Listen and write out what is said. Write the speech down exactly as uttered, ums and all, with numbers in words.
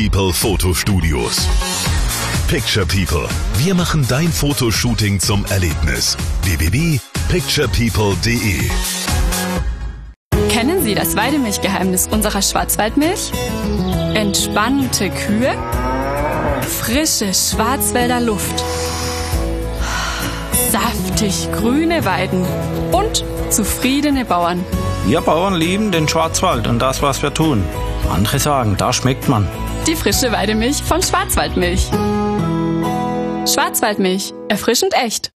People Fotostudios. Picture People. Wir machen dein Fotoshooting zum Erlebnis. w w w punkt picture people punkt d e. Kennen Sie das Weidemilchgeheimnis unserer Schwarzwaldmilch? Entspannte Kühe, frische Schwarzwälder Luft, saftig grüne Weiden und zufriedene Bauern. Wir Bauern lieben den Schwarzwald und das, was wir tun. Andere sagen, da schmeckt man. Die frische Weidemilch von Schwarzwaldmilch. Schwarzwaldmilch, erfrischend echt.